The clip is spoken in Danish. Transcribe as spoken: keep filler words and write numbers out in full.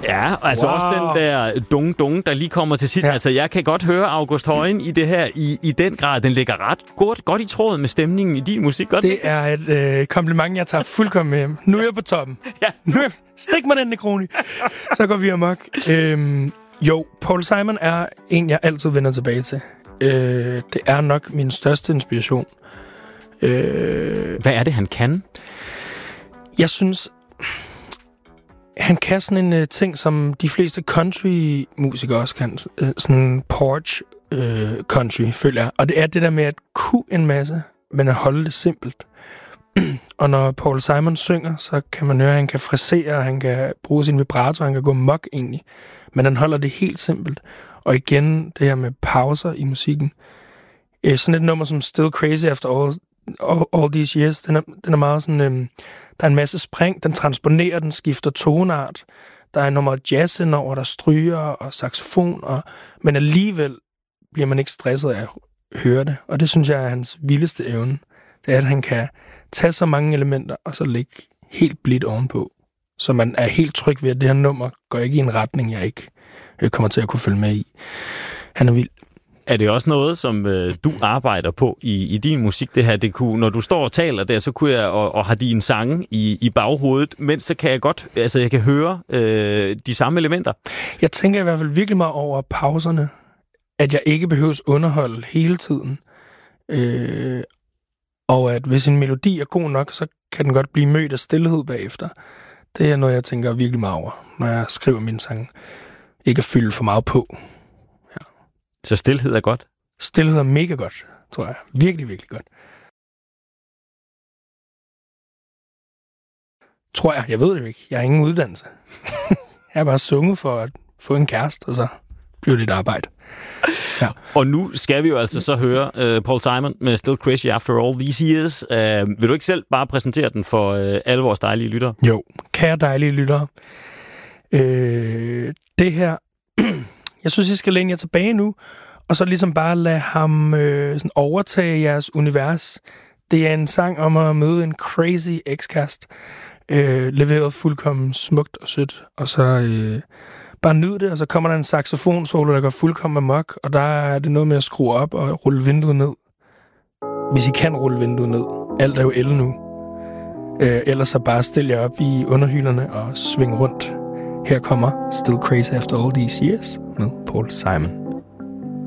Ja, altså wow. Også den der dung-dung, der lige kommer til sidst. Ja. Altså, jeg kan godt høre August Højen i det her i, i den grad. Den ligger ret godt, godt i tråd med stemningen i din musik. Godt, det ikke? er et øh, kompliment, jeg tager fuldkommen med hjem. Nu er jeg på toppen. Ja. Nu er, stik mig den, Negroni. Så går vi amok. Øhm, jo, Paul Simon er en, jeg altid vender tilbage til. Øh, det er nok min største inspiration. Øh, Hvad er det, han kan? Jeg synes... Han kan sådan en uh, ting, som de fleste country-musikere også kan. Uh, sådan en porch uh, country, føler jeg. Og det er det der med at kunne en masse, men at holde det simpelt. Og når Paul Simon synger, så kan man høre, at han kan frasere, han kan bruge sin vibrato, han kan gå mok egentlig. Men han holder det helt simpelt. Og igen, det her med pauser i musikken. Uh, sådan et nummer som Still Crazy After All, all, all These Years, den er, den er meget sådan... Um, Der er en masse spring, den transponerer, den skifter toneart. Der er nummer jazz indover, der stryger og saxofon, og, men alligevel bliver man ikke stresset af at høre det. Og det synes jeg er hans vildeste evne. Det er, at han kan tage så mange elementer, og så lægge helt blidt ovenpå. Så man er helt tryg ved, at det her nummer går ikke i en retning, jeg ikke kommer til at kunne følge med i. Han er vild. Er det også noget, som øh, du arbejder på i, i din musik, det her? Det kunne, når du står og taler der, så kunne jeg og, og har dine sange i, i baghovedet, men så kan jeg godt, altså jeg kan høre øh, de samme elementer. Jeg tænker i hvert fald virkelig meget over pauserne, at jeg ikke behøves underholde hele tiden. Øh, og at hvis en melodi er god nok, så kan den godt blive mødt af stillhed bagefter. Det er noget, jeg tænker virkelig meget over, når jeg skriver mine sange. Ikke at fylde for meget på. Så stilhed er godt? Stilhed er mega godt, tror jeg. Virkelig, virkelig godt. Tror jeg. Jeg ved det jo ikke. Jeg har ingen uddannelse. Jeg har bare sunget for at få en kæreste, og så bliver det et arbejde. Ja. Og nu skal vi jo altså så høre uh, Paul Simon med Still Crazy After All These Years. Uh, vil du ikke selv bare præsentere den for uh, alle vores dejlige lyttere? Jo, kære dejlige lyttere. Øh, det her... Jeg synes, I skal læne jer tilbage nu, og så ligesom bare lade ham øh, sådan overtage jeres univers. Det er en sang om at møde en crazy ekskæreste, øh, leveret fuldkommen smukt og sødt, og så øh, bare nyd det, og så kommer der en saxofonsolo, der går fuldkommen amok, og der er det noget med at skrue op og rulle vinduet ned. Hvis I kan rulle vinduet ned. Alt er jo el nu. Øh, ellers så bare stil jer op i underhylderne og sving rundt. Her kommer Still Crazy After All These Years med Paul Simon.